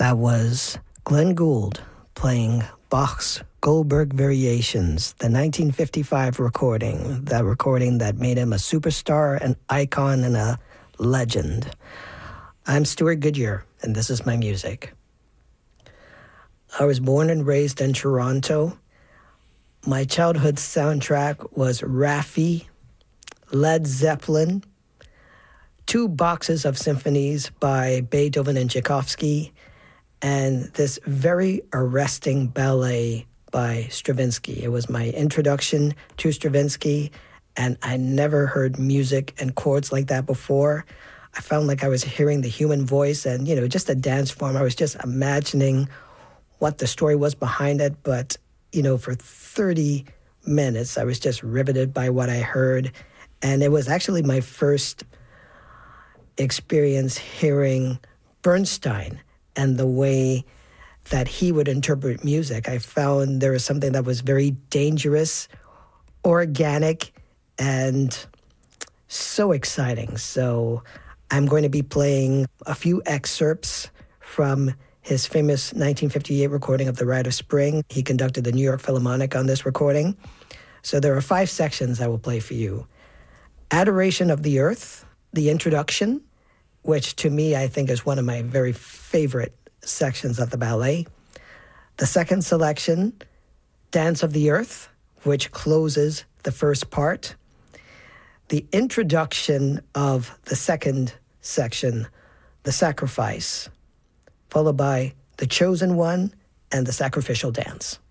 That was Glenn Gould playing Bach's Goldberg Variations, the 1955 recording, that recording that made him a superstar, an icon, and a legend. I'm Stuart Goodyear, and this is my music. I was born and raised in Toronto. My childhood soundtrack was Raffi, Led Zeppelin, 2 boxes of symphonies by Beethoven and Tchaikovsky, and this very arresting ballet by Stravinsky. It was my introduction to Stravinsky, and I never heard music and chords like that before. I found like I was hearing the human voice and, just a dance form. I was just imagining what the story was behind it, but, for 30 minutes, I was just riveted by what I heard. And it was actually my first experience hearing Bernstein and the way that he would interpret music. I found there was something that was very dangerous, organic, and so exciting. So I'm going to be playing a few excerpts from his famous 1958 recording of The Rite of Spring. He conducted the New York Philharmonic on this recording. So there are 5 sections I will play for you. Adoration of the Earth, the introduction, which to me I think is one of my very favorite sections of the ballet. The second selection, Dance of the Earth, which closes the first part. The introduction of the second section, The Sacrifice, followed by The Chosen One and The Sacrificial Dance.